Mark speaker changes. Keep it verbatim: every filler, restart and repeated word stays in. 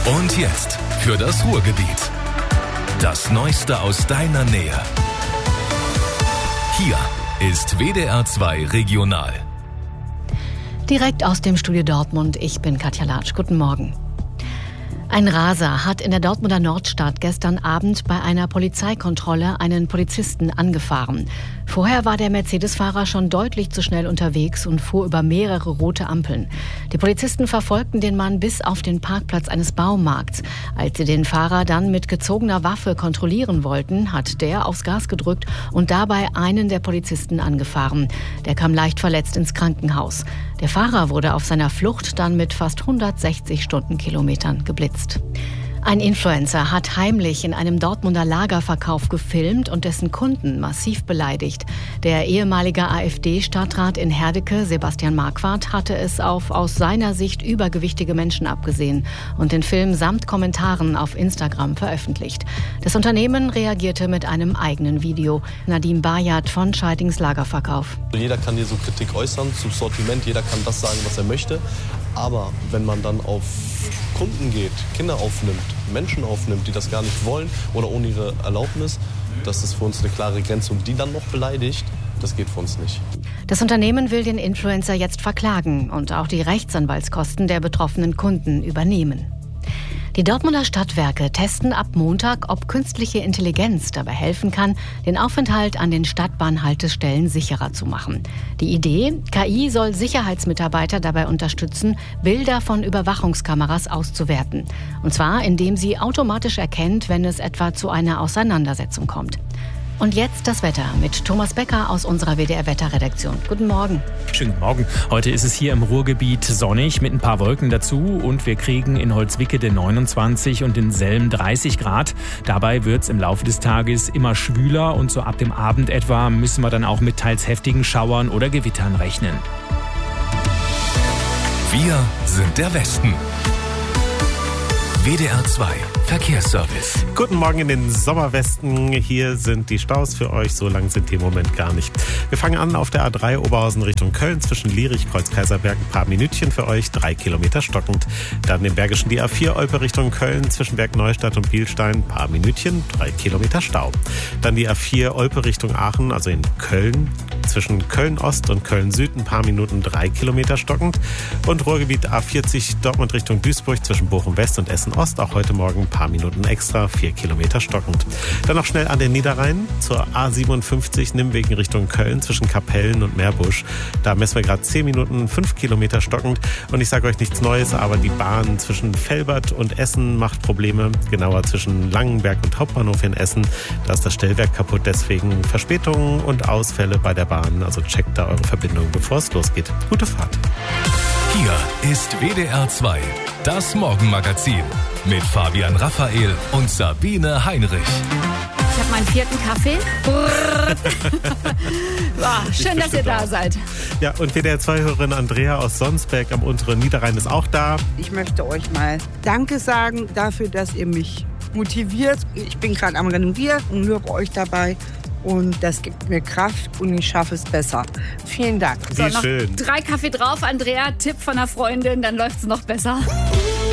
Speaker 1: Und jetzt für das Ruhrgebiet. Das Neueste aus deiner Nähe. Hier ist W D R zwei Regional.
Speaker 2: Direkt aus dem Studio Dortmund, ich bin Katja Latsch. Guten Morgen. Ein Raser hat in der Dortmunder Nordstadt gestern Abend bei einer Polizeikontrolle einen Polizisten angefahren. Vorher war der Mercedes-Fahrer schon deutlich zu schnell unterwegs und fuhr über mehrere rote Ampeln. Die Polizisten verfolgten den Mann bis auf den Parkplatz eines Baumarkts. Als sie den Fahrer dann mit gezogener Waffe kontrollieren wollten, hat der aufs Gas gedrückt und dabei einen der Polizisten angefahren. Der kam leicht verletzt ins Krankenhaus. Der Fahrer wurde auf seiner Flucht dann mit fast hundertsechzig Stundenkilometern geblitzt. Ein Influencer hat heimlich in einem Dortmunder Lagerverkauf gefilmt und dessen Kunden massiv beleidigt. Der ehemalige AfD-Stadtrat in Herdecke, Sebastian Marquardt, hatte es auf aus seiner Sicht übergewichtige Menschen abgesehen und den Film samt Kommentaren auf Instagram veröffentlicht. Das Unternehmen reagierte mit einem eigenen Video. Nadim Bayat von Scheidings Lagerverkauf.
Speaker 3: Jeder kann hier so Kritik äußern zum Sortiment, jeder kann das sagen, was er möchte. Aber wenn man dann auf Kunden geht, Kinder aufnimmt, Menschen aufnimmt, die das gar nicht wollen oder ohne ihre Erlaubnis, das ist für uns eine klare Grenze. Und die dann noch beleidigt, das geht für uns nicht.
Speaker 2: Das Unternehmen will den Influencer jetzt verklagen und auch die Rechtsanwaltskosten der betroffenen Kunden übernehmen. Die Dortmunder Stadtwerke testen ab Montag, ob künstliche Intelligenz dabei helfen kann, den Aufenthalt an den Stadtbahnhaltestellen sicherer zu machen. Die Idee: K I soll Sicherheitsmitarbeiter dabei unterstützen, Bilder von Überwachungskameras auszuwerten. Und zwar, indem sie automatisch erkennt, wenn es etwa zu einer Auseinandersetzung kommt. Und jetzt das Wetter mit Thomas Becker aus unserer W D R-Wetterredaktion. Guten Morgen.
Speaker 4: Schönen guten Morgen. Heute ist es hier im Ruhrgebiet sonnig mit ein paar Wolken dazu und wir kriegen in Holzwickede neunundzwanzig und in Selm dreißig Grad. Dabei wird es im Laufe des Tages immer schwüler und so ab dem Abend etwa müssen wir dann auch mit teils heftigen Schauern oder Gewittern rechnen.
Speaker 1: Wir sind der Westen. W D R zwei Verkehrsservice.
Speaker 5: Guten Morgen in den Sommerwesten. Hier sind die Staus für euch. So lang sind die im Moment gar nicht. Wir fangen an auf der A drei Oberhausen Richtung Köln zwischen Lierich, Kreuz-Kaiserberg. Ein paar Minütchen für euch. Drei Kilometer stockend. Dann im Bergischen die A vier Olpe Richtung Köln zwischen Bergneustadt und Bielstein. Ein paar Minütchen. Drei Kilometer Stau. Dann die A vier Olpe Richtung Aachen, also in Köln. Zwischen Köln-Ost und Köln-Süd ein paar Minuten. Drei Kilometer stockend. Und Ruhrgebiet A vierzig Dortmund Richtung Duisburg zwischen Bochum-West und Essen-Ost. Auch heute Morgen ein paar Minuten extra, vier Kilometer stockend. Dann noch schnell an den Niederrhein zur A siebenundfünfzig Nimwegen Richtung Köln zwischen Kapellen und Meerbusch. Da messen wir gerade zehn Minuten, fünf Kilometer stockend. Und ich sage euch nichts Neues, aber die Bahn zwischen Velbert und Essen macht Probleme. Genauer zwischen Langenberg und Hauptbahnhof in Essen. Da ist das Stellwerk kaputt, deswegen Verspätungen und Ausfälle bei der Bahn. Also checkt da eure Verbindung, bevor es losgeht. Gute Fahrt.
Speaker 1: Hier ist W D R zwei, das Morgenmagazin mit Fabian Raphael und Sabine Heinrich.
Speaker 6: Ich habe meinen vierten Kaffee. Boah, schön, dass ihr da seid.
Speaker 5: Ja, und W D R zwei-Hörerin Andrea aus Sonsbeck am unteren Niederrhein ist auch da.
Speaker 7: Ich möchte euch mal Danke sagen dafür, dass ihr mich motiviert. Ich bin gerade am Renovieren und höre euch dabei. Und das gibt mir Kraft und ich schaffe es besser. Vielen Dank.
Speaker 6: So,
Speaker 5: Wie
Speaker 6: noch
Speaker 5: schön.
Speaker 6: Drei Kaffee drauf, Andrea. Tipp von einer Freundin, dann läuft es noch besser.